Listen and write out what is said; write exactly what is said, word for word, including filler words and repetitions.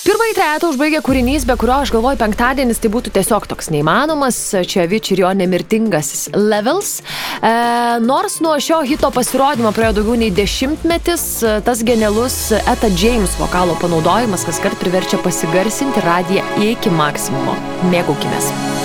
Pirmąjį trejetą užbaigė kūrinys, be kurio aš galvoju penktadienis tai būtų tiesiog toks neįmanomas. Čia Avicii ir jo nemirtingasis Levels. E, nors nuo šio hito pasirodymo praėjo daugiau nei dešimtmetis, tas genialus Etta James vokalo panaudojimas kaskart priverčia pasigarsinti radiją iki maksimumo. Mėgaukimės.